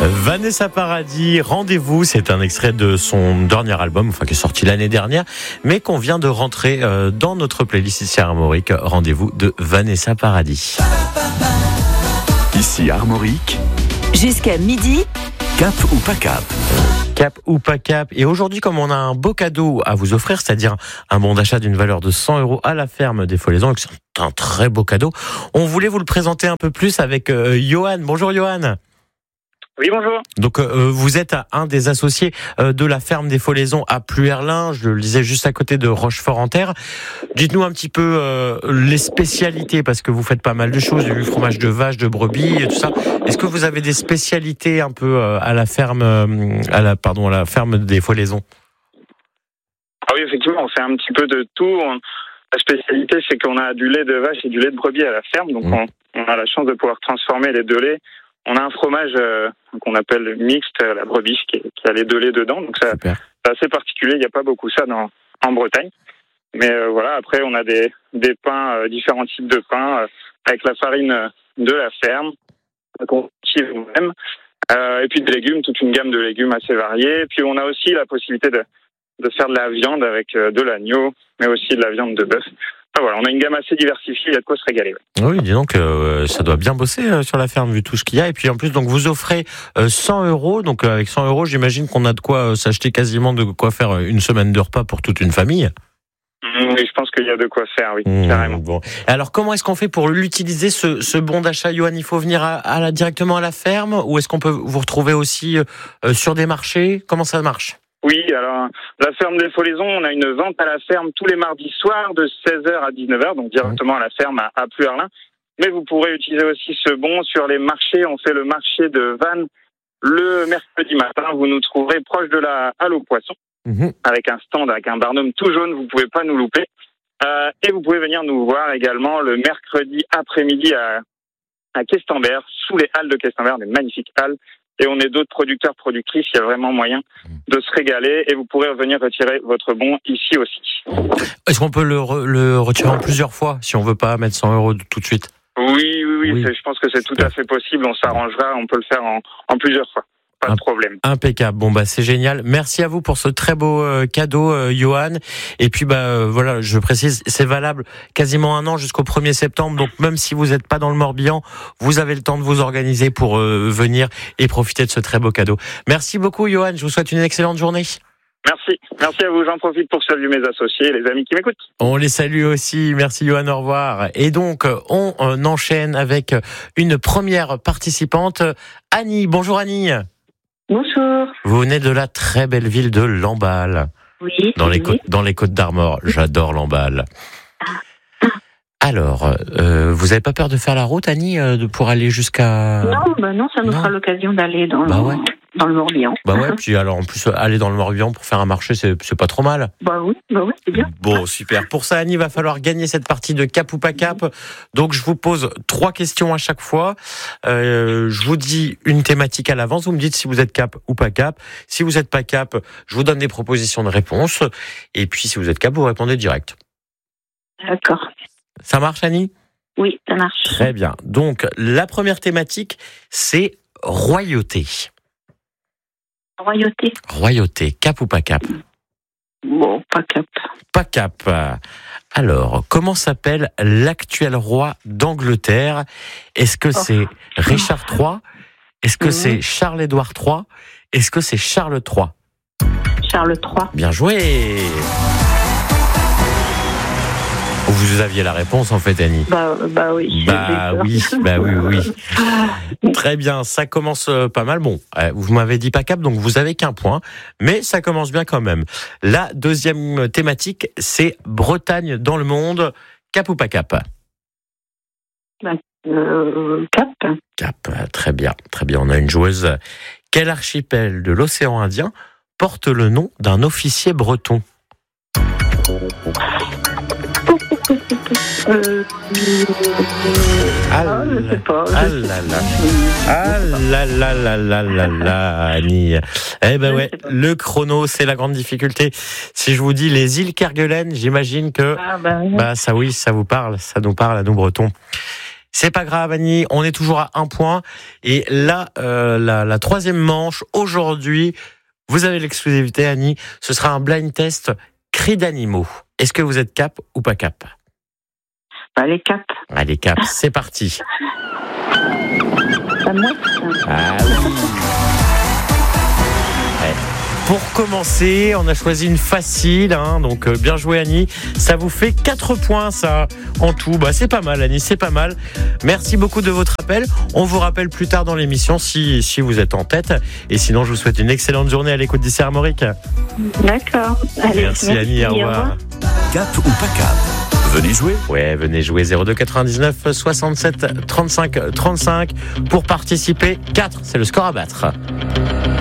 Vanessa Paradis, Rendez-vous, c'est un extrait de son dernier album, qui est sorti l'année dernière, mais qu'on vient de rentrer dans notre playlist ici à Armorique. Rendez-vous de Vanessa Paradis. Ici Armorique. Jusqu'à midi. Cap ou pas cap? Cap ou pas cap. Et aujourd'hui, comme on a un beau cadeau à vous offrir, c'est-à-dire un bon d'achat d'une valeur de 100 € à la ferme des Folaisons, c'est un très beau cadeau, on voulait vous le présenter un peu plus avec Johan. Bonjour Johan. Oui, bonjour. Donc vous êtes un des associés de la ferme des Folaisons à Pluerlin, je le disais, juste à côté de Rochefort-en-Terre. Dites-nous un petit peu les spécialités, parce que vous faites pas mal de choses, du fromage de vache, de brebis et tout ça. Est-ce que vous avez des spécialités un peu à la ferme à la ferme des Folaisons? Ah oui, effectivement, on fait un petit peu de tout. La spécialité, c'est qu'on a du lait de vache et du lait de brebis à la ferme, donc on a la chance de pouvoir transformer les deux laits. On a un fromage qu'on appelle mixte, la brebis, qui a les deux laits dedans. Donc c'est assez particulier. Il n'y a pas beaucoup ça en Bretagne. Mais voilà, après on a des pains, différents types de pains avec la farine de la ferme qu'on cultive nous-mêmes. Et puis des légumes, toute une gamme de légumes assez variés. Et puis on a aussi la possibilité de faire de la viande avec de l'agneau, mais aussi de la viande de bœuf. Enfin, voilà, on a une gamme assez diversifiée, il y a de quoi se régaler. Ouais. Oui, dis donc, ça doit bien bosser sur la ferme vu tout ce qu'il y a. Et puis en plus, donc vous offrez 100 €. Donc avec 100 €, j'imagine qu'on a de quoi s'acheter quasiment de quoi faire une semaine de repas pour toute une famille. Oui, je pense qu'il y a de quoi faire, oui, carrément. Bon. Alors comment est-ce qu'on fait pour l'utiliser, ce bon d'achat, Johan? Il faut venir directement à la ferme, ou est-ce qu'on peut vous retrouver aussi sur des marchés? Comment ça marche? Oui, alors, la ferme des Folaisons, on a une vente à la ferme tous les mardis soirs de 16h à 19h, donc directement à la ferme à Pluerlin. Mais vous pourrez utiliser aussi ce bon sur les marchés. On fait le marché de Vannes le mercredi matin. Vous nous trouverez proche de la halle aux poissons, avec un stand, avec un barnum tout jaune. Vous pouvez pas nous louper. Et vous pouvez venir nous voir également le mercredi après-midi à Questembert, sous les halles de Questembert, des magnifiques halles. Et on est d'autres producteurs, productrices, il y a vraiment moyen de se régaler, et vous pourrez venir retirer votre bon ici aussi. Est-ce qu'on peut le retirer en plusieurs fois, si on veut pas mettre 100 € tout de suite? Oui. Je pense que c'est tout à fait possible, on s'arrangera, on peut le faire en plusieurs fois. Pas de problème. Impeccable. Bon, c'est génial. Merci à vous pour ce très beau cadeau, Johan. Et puis, voilà, je précise, c'est valable quasiment un an jusqu'au 1er septembre. Donc, même si vous n'êtes pas dans le Morbihan, vous avez le temps de vous organiser pour venir et profiter de ce très beau cadeau. Merci beaucoup, Johan. Je vous souhaite une excellente journée. Merci à vous. J'en profite pour saluer mes associés et les amis qui m'écoutent. On les salue aussi. Merci, Johan. Au revoir. Et donc, on enchaîne avec une première participante, Annie. Bonjour, Annie. Bonjour. Vous venez de la très belle ville de Lamballe. Oui. Dans les Côtes d'Armor. J'adore Lamballe. Alors, vous n'avez pas peur de faire la route, Annie, pour aller jusqu'à... Non, ça nous fera l'occasion d'aller dans le Morbihan. Puis alors en plus, aller dans le Morbihan pour faire un marché, c'est pas trop mal. Oui, c'est bien. Bon, super. Pour ça, Annie, il va falloir gagner cette partie de cap ou pas cap. Donc, je vous pose 3 questions à chaque fois. Je vous dis une thématique à l'avance. Vous me dites si vous êtes cap ou pas cap. Si vous êtes pas cap, je vous donne des propositions de réponse. Et puis, si vous êtes cap, vous répondez direct. D'accord. Ça marche, Annie? Oui, ça marche. Très bien. Donc, la première thématique, c'est royauté. Royauté, cap ou pas cap? Bon, pas cap. Pas cap. Alors, comment s'appelle l'actuel roi d'Angleterre? Est-ce que c'est Richard III? Est-ce que c'est Charles-Édouard III? Est-ce que c'est Charles III? Charles III. Bien joué. Vous aviez la réponse en fait, Annie. Oui. Oui. Très bien, ça commence pas mal. Bon, vous m'avez dit pas cap, donc vous avez qu'un point, mais ça commence bien quand même. La deuxième thématique, c'est Bretagne dans le monde. Cap ou pas cap? Cap. Cap, très bien. On a une joueuse. Quel archipel de l'océan Indien porte le nom d'un officier breton? Annie. Le chrono, c'est la grande difficulté. Si je vous dis les îles Kerguelen, j'imagine que ça vous parle, ça nous parle à nous Bretons. C'est pas grave, Annie, on est toujours à 1 point. Et là, la troisième manche, aujourd'hui, vous avez l'exclusivité, Annie. Ce sera un blind test cris d'animaux. Est-ce que vous êtes cap ou pas cap? Allez, cap. Allez, cap, c'est parti. La mouette. Ah oui. Ouais. Pour commencer, on a choisi une facile, donc bien joué Annie. Ça vous fait 4 points ça en tout. C'est pas mal Annie, c'est pas mal. Merci beaucoup de votre appel. On vous rappelle plus tard dans l'émission si vous êtes en tête. Et sinon, je vous souhaite une excellente journée à l'écoute d'ICI Armorique. D'accord. Allez, merci Annie, au revoir. Cap ou pas cap? Venez jouer. Ouais, venez jouer 02 99 67 35 35 pour participer. 4, c'est le score à battre.